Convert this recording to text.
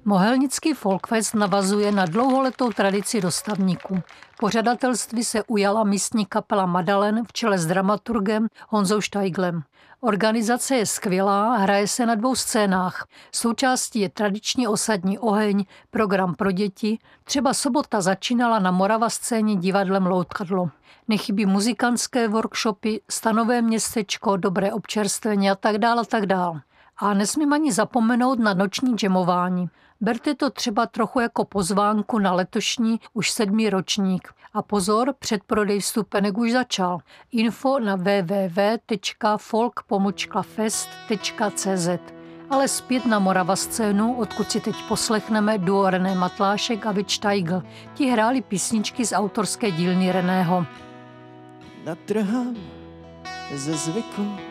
Mohelnický Folkfest navazuje na dlouholetou tradici dostavníků. Pořadatelství se ujala místní kapela Madalen v čele s dramaturgem Honzou Steiglem. Organizace je skvělá, hraje se na 2 scénách. Součástí je tradiční osadní oheň, program pro děti. Třeba sobota začínala na Morava scéně divadlem Loutkadlo. Nechybí muzikantské workshopy, stanové městečko, dobré občerstvení a tak dál. A nesmím ani zapomenout na noční džemování. Berte to třeba trochu jako pozvánku na letošní už 7. ročník. A pozor, předprodej vstupenek už začal. Info na www.folk-fest.cz. Ale zpět na Morava scénu, odkud si teď poslechneme duo René Matlášek a Vít Steigl. Ti hráli písničky z autorské dílny Reného. Natrhám ze zvyku